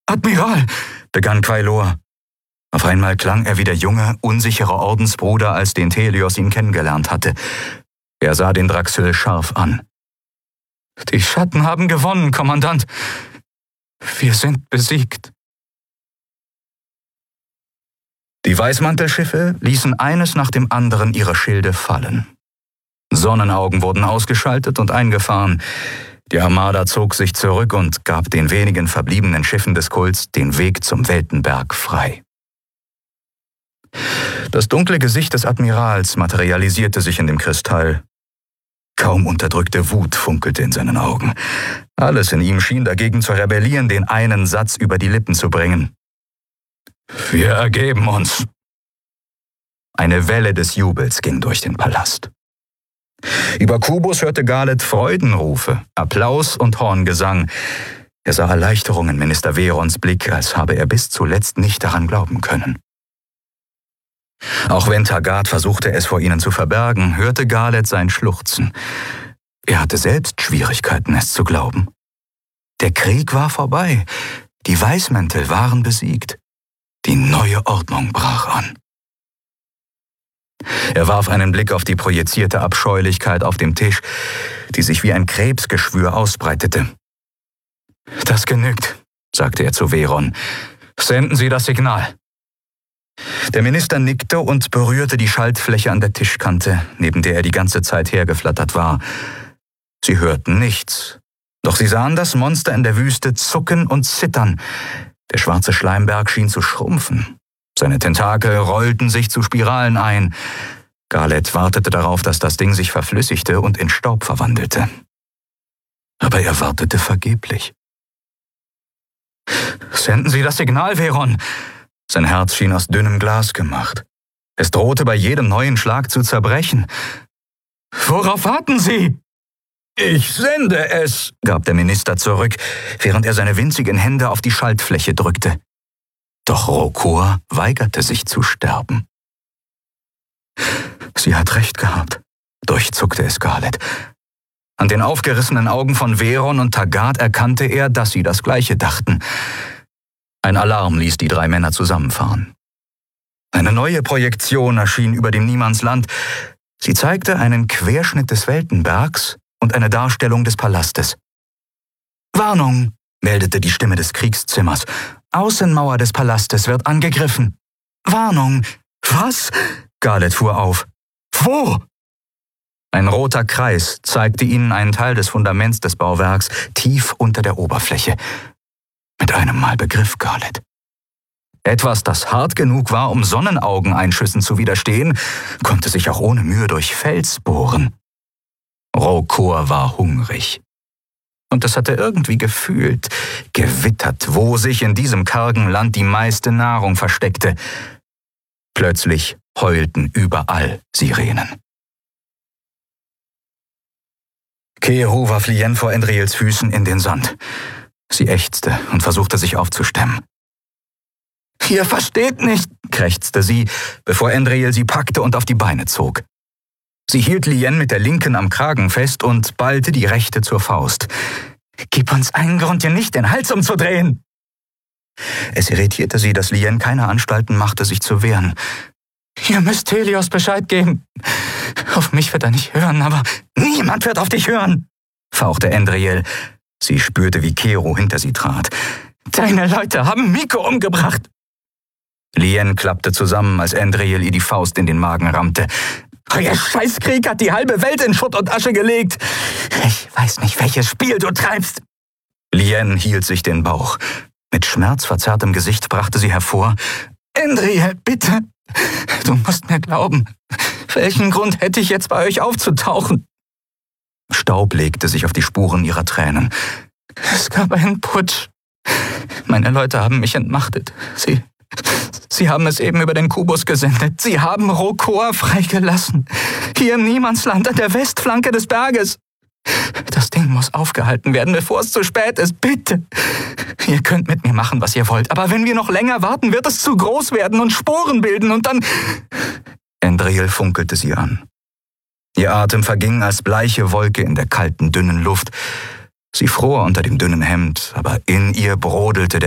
»Admiral«, begann Quailor. Auf einmal klang er wie der junge, unsichere Ordensbruder, als den Thelios ihn kennengelernt hatte. Er sah den Draxil scharf an. »Die Schatten haben gewonnen, Kommandant. Wir sind besiegt.« Die Weißmantelschiffe ließen eines nach dem anderen ihre Schilde fallen. Sonnenaugen wurden ausgeschaltet und eingefahren. Die Armada zog sich zurück und gab den wenigen verbliebenen Schiffen des Kults den Weg zum Weltenberg frei. Das dunkle Gesicht des Admirals materialisierte sich in dem Kristall. Kaum unterdrückte Wut funkelte in seinen Augen. Alles in ihm schien dagegen zu rebellieren, den einen Satz über die Lippen zu bringen. »Wir ergeben uns!« Eine Welle des Jubels ging durch den Palast. Über Kubus hörte Garlet Freudenrufe, Applaus und Horngesang. Er sah Erleichterung in Minister Verons Blick, als habe er bis zuletzt nicht daran glauben können. Auch wenn Taggart versuchte, es vor ihnen zu verbergen, hörte Garlet sein Schluchzen. Er hatte selbst Schwierigkeiten, es zu glauben. Der Krieg war vorbei. Die Weißmäntel waren besiegt. Die neue Ordnung brach an. Er warf einen Blick auf die projizierte Abscheulichkeit auf dem Tisch, die sich wie ein Krebsgeschwür ausbreitete. »Das genügt«, sagte er zu Veron. »Senden Sie das Signal.« Der Minister nickte und berührte die Schaltfläche an der Tischkante, neben der er die ganze Zeit hergeflattert war. Sie hörten nichts, doch sie sahen das Monster in der Wüste zucken und zittern. Der schwarze Schleimberg schien zu schrumpfen. Seine Tentakel rollten sich zu Spiralen ein. Garlet wartete darauf, dass das Ding sich verflüssigte und in Staub verwandelte. Aber er wartete vergeblich. »Senden Sie das Signal, Veron!« Sein Herz schien aus dünnem Glas gemacht. Es drohte bei jedem neuen Schlag zu zerbrechen. »Worauf warten Sie?« »Ich sende es«, gab der Minister zurück, während er seine winzigen Hände auf die Schaltfläche drückte. Doch Rokor weigerte sich zu sterben. »Sie hat recht gehabt«, durchzuckte es Garlet. An den aufgerissenen Augen von Veron und Taggart erkannte er, dass sie das Gleiche dachten. Ein Alarm ließ die drei Männer zusammenfahren. Eine neue Projektion erschien über dem Niemandsland. Sie zeigte einen Querschnitt des Weltenbergs und eine Darstellung des Palastes. »Warnung«, meldete die Stimme des Kriegszimmers. »Außenmauer des Palastes wird angegriffen.« »Warnung!« »Was?« Garlet fuhr auf. »Wo?« Ein roter Kreis zeigte ihnen einen Teil des Fundaments des Bauwerks tief unter der Oberfläche. Mit einem Mal begriff Garlet. Etwas, das hart genug war, um Sonnenaugeneinschüssen zu widerstehen, konnte sich auch ohne Mühe durch Fels bohren. Rokor war hungrig. Und es hatte irgendwie gefühlt, gewittert, wo sich in diesem kargen Land die meiste Nahrung versteckte. Plötzlich heulten überall Sirenen. Keeru warf Lien vor Endriels Füßen in den Sand. Sie ächzte und versuchte sich aufzustemmen. »Ihr versteht nicht«, krächzte sie, bevor Endriel sie packte und auf die Beine zog. Sie hielt Lien mit der linken am Kragen fest und ballte die rechte zur Faust. »Gib uns einen Grund, dir nicht den Hals umzudrehen!« Es irritierte sie, dass Lien keine Anstalten machte, sich zu wehren. »Ihr müsst Helios Bescheid geben. Auf mich wird er nicht hören, aber niemand wird auf dich hören«, fauchte Endriel. Sie spürte, wie Keeru hinter sie trat. »Deine Leute haben Miko umgebracht!« Lien klappte zusammen, als Endriel ihr die Faust in den Magen rammte. »Euer Scheißkrieg hat die halbe Welt in Schutt und Asche gelegt. Ich weiß nicht, welches Spiel du treibst.« Lien hielt sich den Bauch. Mit schmerzverzerrtem Gesicht brachte sie hervor. »Endriel, bitte, du musst mir glauben. Welchen Grund hätte ich jetzt bei euch aufzutauchen?« Staub legte sich auf die Spuren ihrer Tränen. »Es gab einen Putsch. Meine Leute haben mich entmachtet. Sie haben es eben über den Kubus gesendet. Sie haben Rokor freigelassen. Hier im Niemandsland an der Westflanke des Berges. Das Ding muss aufgehalten werden, bevor es zu spät ist. Bitte. Ihr könnt mit mir machen, was ihr wollt. Aber wenn wir noch länger warten, wird es zu groß werden und Sporen bilden und dann...« Endriel funkelte sie an. Ihr Atem verging als bleiche Wolke in der kalten, dünnen Luft. Sie fror unter dem dünnen Hemd, aber in ihr brodelte der